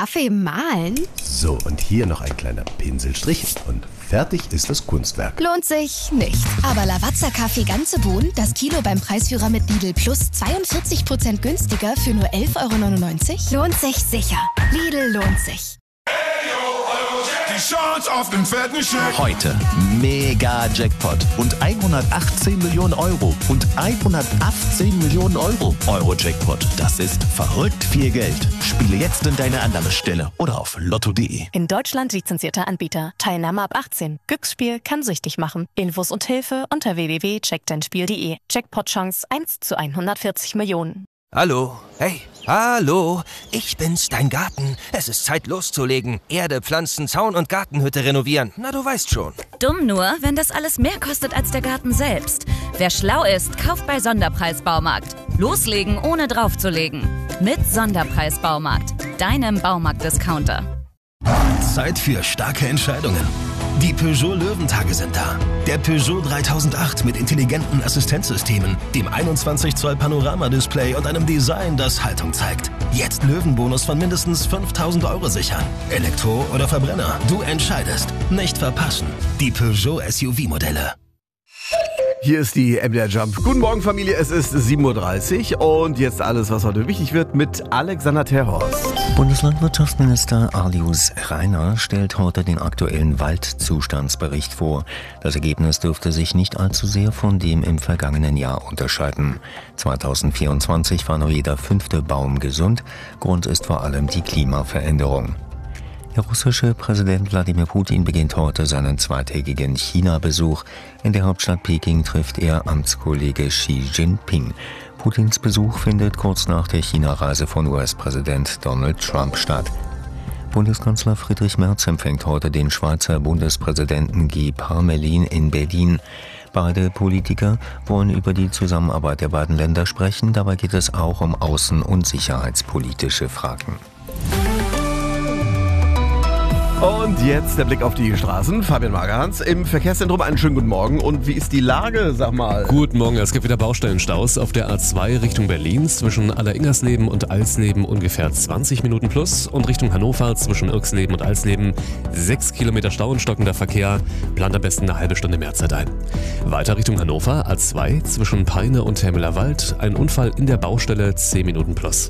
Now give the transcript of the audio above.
Kaffee mahlen? So, und hier noch ein kleiner Pinselstrich und fertig ist das Kunstwerk. Lohnt sich nicht. Aber Lavazza-Kaffee ganze Bohnen, das Kilo beim Preisführer mit Lidl Plus 42% günstiger für nur 11,99 €? Lohnt sich sicher. Lidl lohnt sich. Die Chance auf den fetten Scheck. Heute Mega-Jackpot und 118 Millionen Euro und 118 Millionen Euro. Euro-Jackpot, das ist verrückt viel Geld. Spiele jetzt in deine Anlaufstelle oder auf lotto.de. In Deutschland lizenzierter Anbieter. Teilnahme ab 18. Glücksspiel kann süchtig machen. Infos und Hilfe unter www.checkdeinspiel.de. Jackpot-Chance 1 zu 140 Millionen. Hallo, hey, hallo, ich bin's, dein Garten. Es ist Zeit loszulegen. Erde, Pflanzen, Zaun und Gartenhütte renovieren. Na, du weißt schon. Dumm nur, wenn das alles mehr kostet als der Garten selbst. Wer schlau ist, kauft bei Sonderpreis-Baumarkt. Loslegen, ohne draufzulegen. Mit Sonderpreis-Baumarkt, deinem Baumarkt-Discounter. Zeit für starke Entscheidungen. Die Peugeot Löwentage sind da. Der Peugeot 3008 mit intelligenten Assistenzsystemen, dem 21 Zoll Panoramadisplay und einem Design, das Haltung zeigt. Jetzt Löwenbonus von mindestens 5.000 € sichern. Elektro oder Verbrenner, du entscheidest. Nicht verpassen. Die Peugeot SUV-Modelle. Hier ist die MDR Jump. Guten Morgen, Familie. Es ist 7:30 Uhr und jetzt alles, was heute wichtig wird, mit Alexander Terhorst. Bundeslandwirtschaftsminister Alois Rainer stellt heute den aktuellen Waldzustandsbericht vor. Das Ergebnis dürfte sich nicht allzu sehr von dem im vergangenen Jahr unterscheiden. 2024 war nur jeder 5. Baum gesund. Grund ist vor allem die Klimaveränderung. Der russische Präsident Wladimir Putin beginnt heute seinen zweitägigen China-Besuch. In der Hauptstadt Peking trifft er Amtskollege Xi Jinping. Putins Besuch findet kurz nach der China-Reise von US-Präsident Donald Trump statt. Bundeskanzler Friedrich Merz empfängt heute den Schweizer Bundespräsidenten Guy Parmelin in Berlin. Beide Politiker wollen über die Zusammenarbeit der beiden Länder sprechen. Dabei geht es auch um außen- und sicherheitspolitische Fragen. Und jetzt der Blick auf die Straßen. Fabian Magerhans im Verkehrszentrum. Einen schönen guten Morgen. Und wie ist die Lage, sag mal? Guten Morgen. Es gibt wieder Baustellenstaus auf der A2 Richtung Berlin zwischen Allersingersleben und Alsleben ungefähr 20 Minuten plus und Richtung Hannover zwischen Irxleben und Alsleben 6 Kilometer Stau und stockender Verkehr. Plant am besten eine halbe Stunde mehr Zeit ein. Weiter Richtung Hannover A2 zwischen Peine und Helmeler Wald. Ein Unfall in der Baustelle 10 Minuten plus.